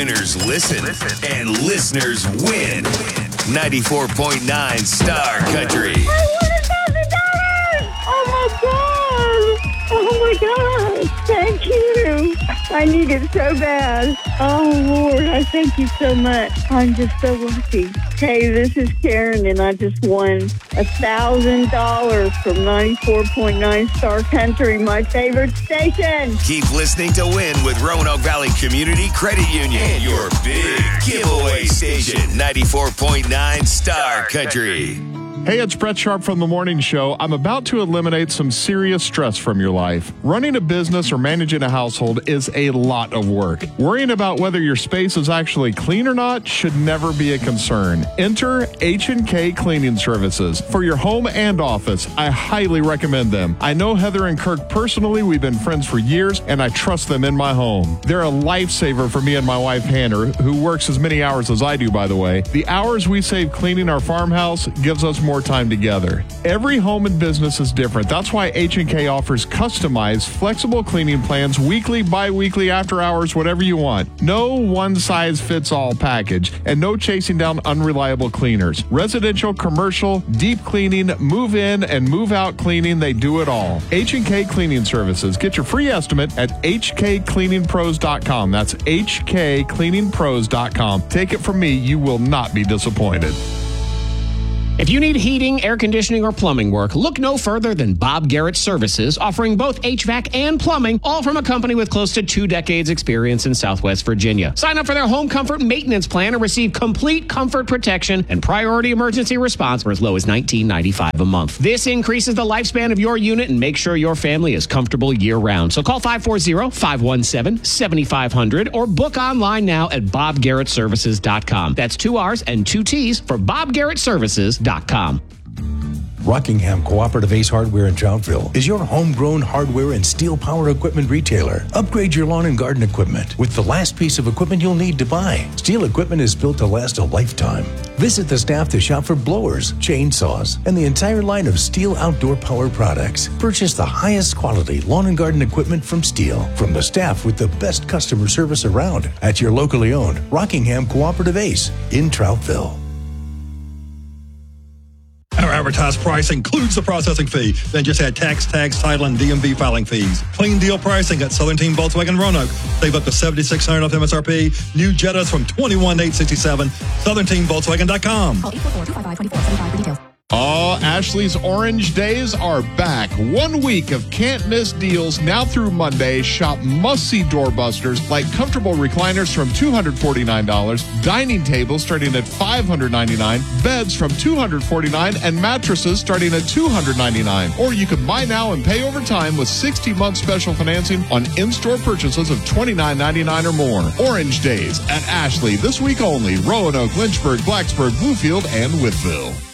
Winners listen and listeners win. 94.9 Star Country. Oh my God! Oh my God! Thank you. I need it so bad. Oh Lord, I thank you so much. I'm just so lucky. Hey, this is Karen, and I just won $1,000 from 94.9 Star Country, my favorite station. Keep listening to win with Roanoke Valley Community Credit Union and your big giveaway station, 94.9 Star Country. Hey, it's Brett Sharp from The Morning Show. I'm about to eliminate some serious stress from your life. Running a business or managing a household is a lot of work. Worrying about whether your space is actually clean or not should never be a concern. Enter H&K Cleaning Services. For your home and office, I highly recommend them. I know Heather and Kirk personally. We've been friends for years, and I trust them in my home. They're a lifesaver for me and my wife, Hannah, who works as many hours as I do, by the way. The hours we save cleaning our farmhouse gives us more time together. Every home and business is different. That's why H&K offers customized, flexible cleaning plans weekly, bi-weekly, after hours, whatever you want. No one-size-fits-all package, and no chasing down unreliable cleaners. Residential, commercial, deep cleaning, move-in, and move-out cleaning, they do it all. H&K Cleaning Services. Get your free estimate at hkcleaningpros.com. That's hkcleaningpros.com. Take it from me, you will not be disappointed. If you need heating, air conditioning, or plumbing work, look no further than Bob Garrett Services, offering both HVAC and plumbing, all from a company with close to 2 decades experience in Southwest Virginia. Sign up for their home comfort maintenance plan and receive complete comfort protection and priority emergency response for as low as $19.95 a month. This increases the lifespan of your unit and makes sure your family is comfortable year-round. So call 540-517-7500 or book online now at bobgarrettservices.com. That's 2 R's and 2 T's for bobgarrettservices.com. Rockingham Cooperative Ace Hardware in Trouttville is your homegrown hardware and steel power equipment retailer. Upgrade your lawn and garden equipment with the last piece of equipment you'll need to buy. Steel equipment is built to last a lifetime. Visit the staff to shop for blowers, chainsaws, and the entire line of Steel outdoor power products. Purchase the highest quality lawn and garden equipment from Steel, from the staff with the best customer service around at your locally owned Rockingham Cooperative Ace in Trouttville. Our advertised price includes the processing fee. Then just add tax, tags, title, and DMV filing fees. Clean deal pricing at Southern Team Volkswagen Roanoke. Save up to $7,600 off MSRP. New Jettas from $21,867. SouthernTeamVolkswagen.com. Call 844-255-2475 for details. Oh, Ashley's Orange Days are back. 1 week of can't-miss deals now through Monday. Shop must-see doorbusters like comfortable recliners from $249, dining tables starting at $599, beds from $249, and mattresses starting at $299. Or you can buy now and pay over time with 60-month special financing on in-store purchases of $29.99 or more. Orange Days at Ashley this week only. Roanoke, Lynchburg, Blacksburg, Bluefield, and Wytheville.